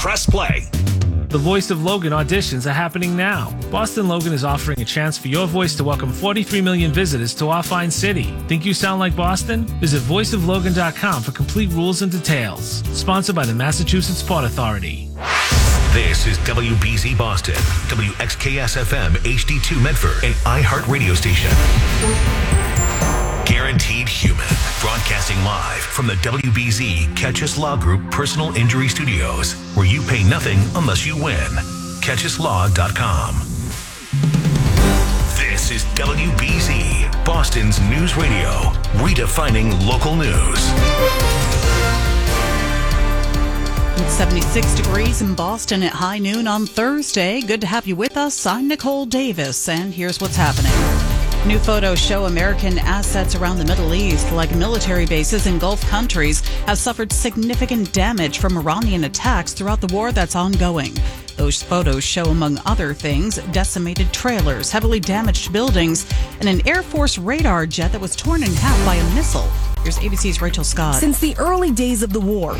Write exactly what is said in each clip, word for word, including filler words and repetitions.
press play. The Voice of Logan auditions are happening now. Boston Logan is offering a chance for your voice to welcome forty-three million visitors to our fine city. Think you sound like Boston? Visit voice of logan dot com for complete rules and details. Sponsored by the Massachusetts Port Authority. This is W B Z Boston, W X K S F M H D two Medford, an iHeart radio station. Guaranteed Human, broadcasting live from the W B Z Catch Us Law Group Personal Injury Studios, where you pay nothing unless you win. catch us law dot com. This is W B Z, Boston's news radio, redefining local news. It's seventy-six degrees in Boston at high noon on Thursday. Good to have you with us. I'm Nicole Davis, and here's what's happening. New photos show American assets around the Middle East, like military bases in Gulf countries, have suffered significant damage from Iranian attacks throughout the war that's ongoing. Those photos show, among other things, decimated trailers, heavily damaged buildings, and an Air Force radar jet that was torn in half by a missile. Here's A B C's Rachel Scott. Since the early days of the war,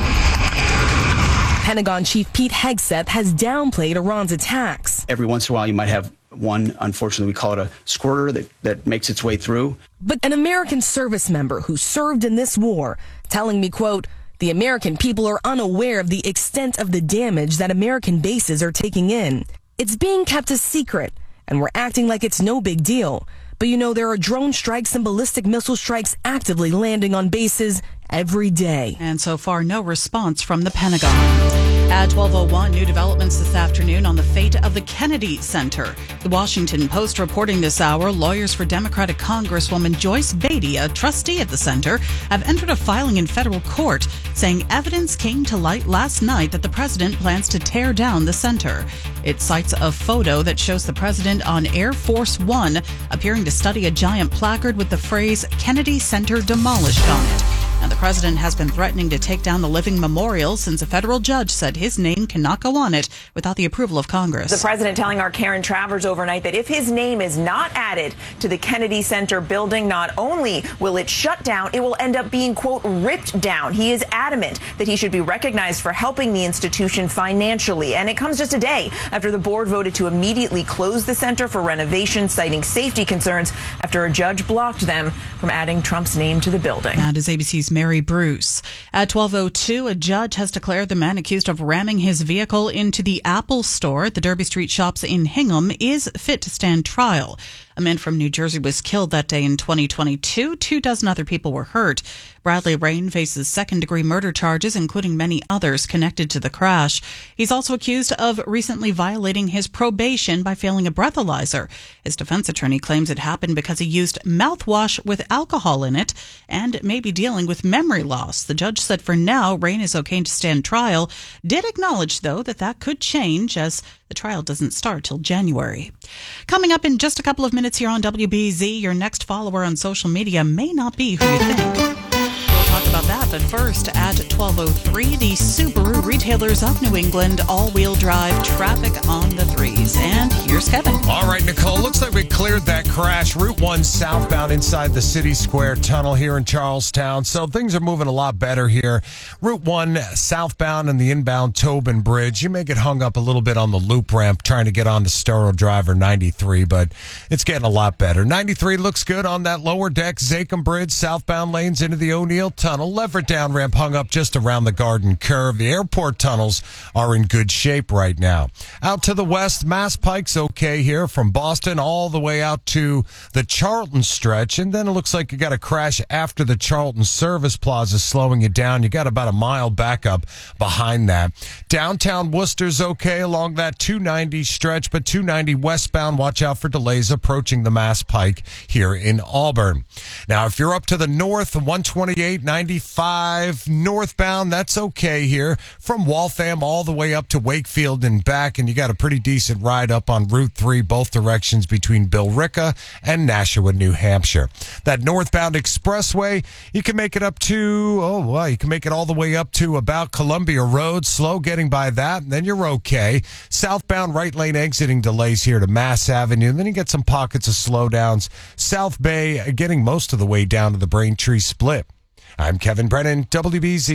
Pentagon Chief Pete Hegseth has downplayed Iran's attacks. Every once in a while, you might have one, unfortunately, we call it a squirter that, that makes its way through. But an American service member who served in this war telling me, quote, the American people are unaware of the extent of the damage that American bases are taking in. It's being kept a secret, and we're acting like it's no big deal. But you know, there are drone strikes and ballistic missile strikes actively landing on bases every day. And so far, no response from the Pentagon. At twelve oh one, new developments this afternoon on the fate of the Kennedy Center. The Washington Post reporting this hour, lawyers for Democratic Congresswoman Joyce Beatty, a trustee at the center, have entered a filing in federal court saying evidence came to light last night that the president plans to tear down the center. It cites a photo that shows the president on Air Force One appearing to study a giant placard with the phrase Kennedy Center demolished on it. Now, the president has been threatening to take down the living memorial since a federal judge said his name cannot go on it without the approval of Congress. The president telling our Karen Travers overnight that if his name is not added to the Kennedy Center building, not only will it shut down, it will end up being, quote, ripped down. He is adamant that he should be recognized for helping the institution financially. And it comes just a day after the board voted to immediately close the center for renovation, citing safety concerns after a judge blocked them from adding Trump's name to the building. That is A B C's Mary Bruce. At twelve oh two, a judge has declared the man accused of ramming his vehicle into the Apple store at the Derby Street Shops in Hingham is fit to stand trial. A man from New Jersey was killed that day in twenty twenty-two. Two dozen other people were hurt. Bradley Rain faces second-degree murder charges, including many others connected to the crash. He's also accused of recently violating his probation by failing a breathalyzer. His defense attorney claims it happened because he used mouthwash with alcohol in it and may be dealing with memory loss. The judge said for now, Rain is okay to stand trial. Did acknowledge, though, that that could change as the trial doesn't start till January. Coming up in just a couple of minutes here on W B Z, your next follower on social media may not be who you think. We'll talk about that, but first, at twelve oh three, the Subaru retailers of New England all-wheel drive traffic on the threes. And here's Kevin. All right, Nicole, looks like we cleared that crash. Route one southbound inside the City Square Tunnel here in Charlestown. So things are moving a lot better here. Route one southbound and the inbound Tobin Bridge. You may get hung up a little bit on the loop ramp trying to get on to Storrow Drive or ninety-three, but it's getting a lot better. ninety-three looks good on that lower deck. Zachem Bridge, southbound lanes into the O'Neill Tunnel. Leverett down ramp hung up just around the Garden Curve. The airport tunnels are in good shape right now. Out to the west, Mass Pike's okay here from Boston all the way out to the Charlton stretch. And then it looks like you got a crash after the Charlton Service Plaza slowing you down. You got about a mile backup behind that. Downtown Worcester's okay along that two ninety stretch, but two ninety westbound, watch out for delays approaching the Mass Pike here in Auburn. Now, if you're up to the north, one twenty-eight ninety-five northbound, that's okay here from Waltham all the way up to Wakefield and back, and you got a pretty decent ride up on Route three, both directions between Billerica and Nashua, New Hampshire. That northbound expressway, you can make it up to, oh, well, you can make it all the way up to about Columbia Road, slow getting by that, and then you're okay. Southbound right lane exiting delays here to Mass Avenue, and then you get some pockets of slowdowns. South Bay getting most of the way down to the Braintree Split. I'm Kevin Brennan, W B Z.